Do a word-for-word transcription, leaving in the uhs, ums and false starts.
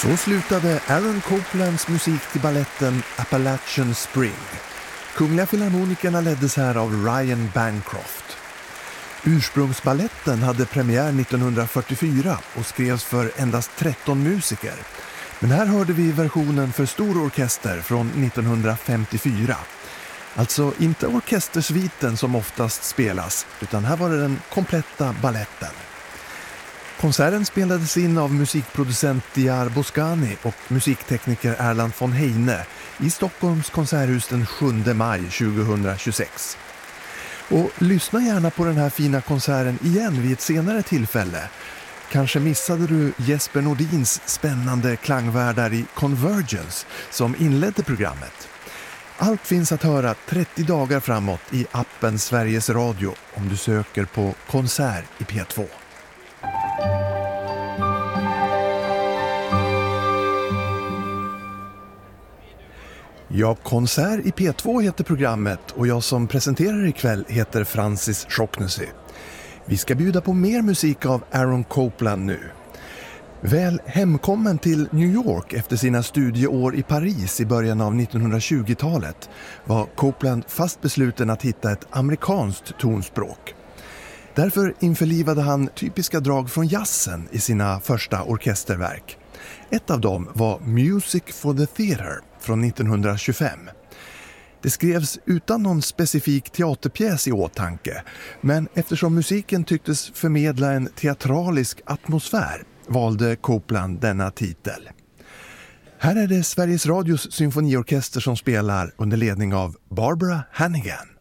Så slutade Aaron Coplands musik till balletten Appalachian Spring. Kungliga Filharmonikerna leddes här av Ryan Bancroft. Ursprungsballetten hade premiär nittonhundrafyrtiofyra och skrevs för endast tretton musiker. Men här hörde vi versionen för stor orkester från nittonhundrafemtiofyra. Alltså inte orkestersviten som oftast spelas, utan här var det den kompletta balletten. Konserten spelades in av musikproducent Diar Boscani och musiktekniker Erland von Heine i Stockholms konserthus den sjunde maj tjugohundratjugosex. Och lyssna gärna på den här fina konserten igen vid ett senare tillfälle. Kanske missade du Jesper Nordins spännande klangvärldar i Convergence som inledde programmet. Allt finns att höra trettio dagar framåt i appen Sveriges Radio om du söker på konsert i P två. Ja, Konsert i P två heter programmet och jag som presenterar ikväll heter Francis Schocknessy. Vi ska bjuda på mer musik av Aaron Copland nu. Väl hemkommen till New York efter sina studieår i Paris i början av nittonhundratjugotalet var Copland fast besluten att hitta ett amerikanskt tonspråk. Därför införlivade han typiska drag från jazzen i sina första orkesterverk. Ett av dem var Music for the Theatre från nittonhundratjugofem. Det skrevs utan någon specifik teaterpjäs i åtanke, men eftersom musiken tycktes förmedla en teatralisk atmosfär valde Copland denna titel. Här är det Sveriges Radios symfoniorkester som spelar under ledning av Barbara Hannigan.